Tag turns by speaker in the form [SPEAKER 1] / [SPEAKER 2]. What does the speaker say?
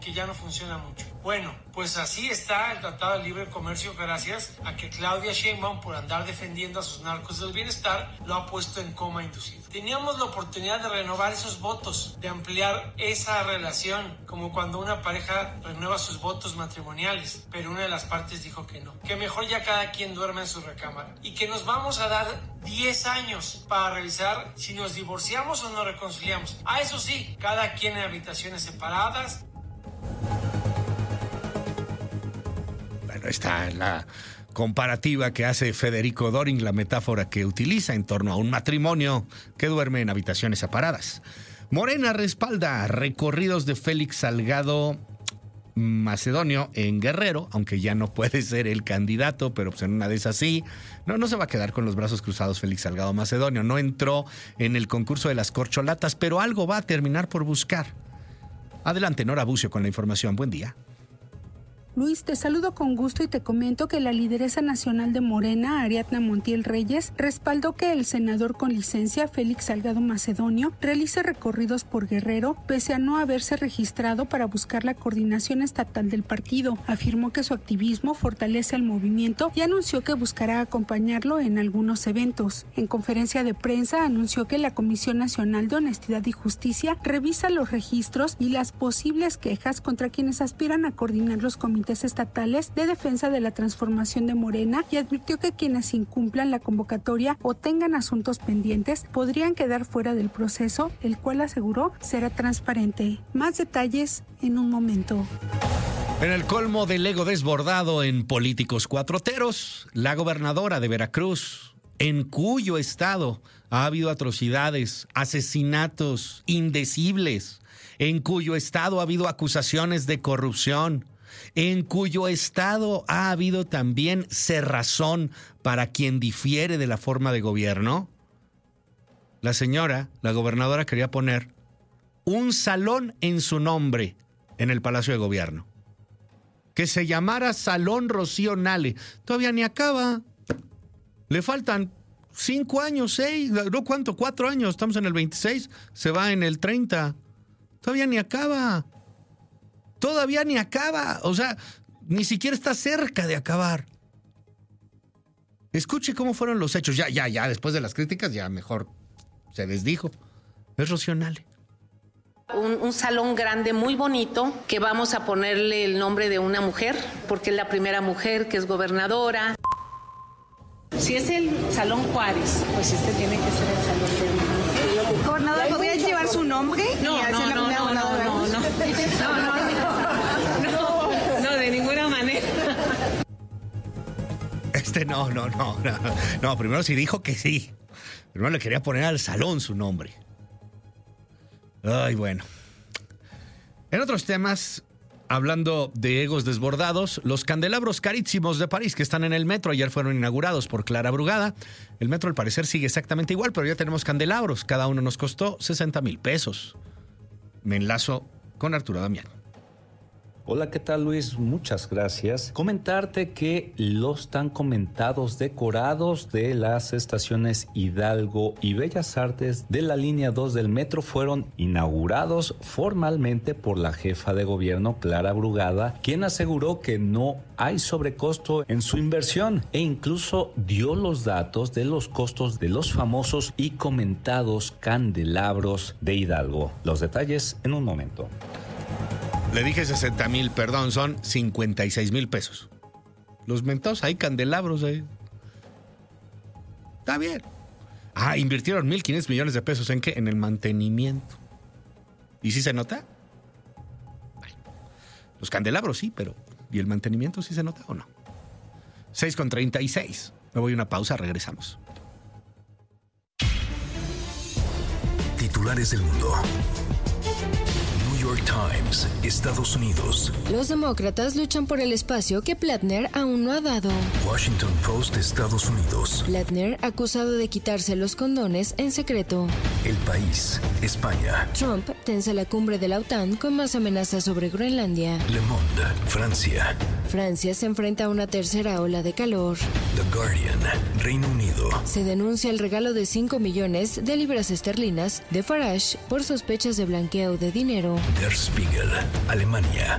[SPEAKER 1] que ya no funciona mucho. Bueno, pues así está el Tratado de Libre Comercio gracias a que Claudia Sheinbaum, por andar defendiendo a sus narcos del bienestar, lo ha puesto en coma inducido. Teníamos la oportunidad de renovar esos votos, de ampliar esa relación, como cuando una pareja renueva sus votos matrimoniales, pero una de las partes dijo que no, que mejor ya cada quien duerma en su recámara y que nos vamos a dar 10 años para revisar si nos divorciamos o nos reconciliamos. Eso sí, cada quien en habitaciones separadas.
[SPEAKER 2] Bueno, está la comparativa que hace Federico Doring, la metáfora que utiliza en torno a un matrimonio que duerme en habitaciones separadas. Morena respalda recorridos de Félix Salgado Macedonio en Guerrero, aunque ya no puede ser el candidato, pero pues en una de esas sí. No se va a quedar con los brazos cruzados Félix Salgado Macedonio. No entró en el concurso de las corcholatas, pero algo va a terminar por buscar. Adelante, Nora Bucio con la información. Buen día.
[SPEAKER 3] Luis, te saludo con gusto y te comento que la lideresa nacional de Morena, Ariadna Montiel Reyes, respaldó que el senador con licencia, Félix Salgado Macedonio, realice recorridos por Guerrero, pese a no haberse registrado para buscar la coordinación estatal del partido. Afirmó que su activismo fortalece al movimiento y anunció que buscará acompañarlo en algunos eventos. En conferencia de prensa anunció que la Comisión Nacional de Honestidad y Justicia revisa los registros y las posibles quejas contra quienes aspiran a coordinar los comités estatales de defensa de la transformación de Morena y advirtió que quienes incumplan la convocatoria o tengan asuntos pendientes podrían quedar fuera del proceso, el cual aseguró será transparente. Más detalles en un momento.
[SPEAKER 2] En el colmo del ego desbordado en políticos cuatroteros, la gobernadora de Veracruz, en cuyo estado ha habido atrocidades, asesinatos indecibles, en cuyo estado ha habido acusaciones de corrupción, en cuyo estado ha habido también cerrazón para quien difiere de la forma de gobierno. La señora, la gobernadora, quería poner un salón en su nombre en el Palacio de Gobierno, que se llamara Salón Rocío Nale. Todavía ni acaba. Le faltan 5 años, 6, no, ¿cuánto? 4 años, estamos en el 26, se va en el 30. Todavía ni acaba. Todavía ni acaba, o sea, ni siquiera está cerca de acabar. Escuche cómo fueron los hechos. Ya, después de las críticas, ya mejor se desdijo. Es Rocío Nale.
[SPEAKER 4] Un salón grande, muy bonito, que vamos a ponerle el nombre de una mujer, porque es la primera mujer que es gobernadora. Si es el Salón Juárez, pues este tiene que ser el Salón de una mujer.
[SPEAKER 5] Gobernador, ¿podría llevar su nombre?
[SPEAKER 4] No, de ninguna manera.
[SPEAKER 2] No, primero sí dijo que sí. Primero le quería poner al salón su nombre. Ay, bueno. En otros temas, hablando de egos desbordados, los candelabros carísimos de París que están en el metro ayer fueron inaugurados por Clara Brugada. El metro al parecer sigue exactamente igual, pero ya tenemos candelabros. Cada uno nos costó 60,000 pesos. Me enlazo con Arturo Damián.
[SPEAKER 6] Hola, ¿qué tal, Luis? Muchas gracias. Comentarte que los tan comentados decorados de las estaciones Hidalgo y Bellas Artes de la línea 2 del metro fueron inaugurados formalmente por la jefa de gobierno, Clara Brugada, quien aseguró que no hay sobrecosto en su inversión e incluso dio los datos de los costos de los famosos y comentados candelabros de Hidalgo. Los detalles en un momento.
[SPEAKER 2] Le dije 60,000, perdón, son 56,000 pesos. Los mentados hay candelabros ahí. Está bien. Invirtieron 1,500 millones de pesos. ¿En qué? En el mantenimiento. ¿Y sí se nota? Bueno, los candelabros sí, pero ¿y el mantenimiento sí se nota o no? 6:36. Me voy a una pausa, regresamos.
[SPEAKER 7] Titulares del mundo. New York Times, Estados Unidos.
[SPEAKER 8] Los demócratas luchan por el espacio que Platner aún no ha dado.
[SPEAKER 7] Washington Post, Estados Unidos.
[SPEAKER 8] Platner acusado de quitarse los condones en secreto.
[SPEAKER 7] El País, España.
[SPEAKER 8] Trump tensa la cumbre de la OTAN con más amenazas sobre Groenlandia.
[SPEAKER 7] Le Monde, Francia.
[SPEAKER 8] Francia se enfrenta a una tercera ola de calor.
[SPEAKER 7] The Guardian, Reino Unido.
[SPEAKER 8] Se denuncia el regalo de 5 millones de libras esterlinas de Farage por sospechas de blanqueo de dinero.
[SPEAKER 7] Der Spiegel, Alemania.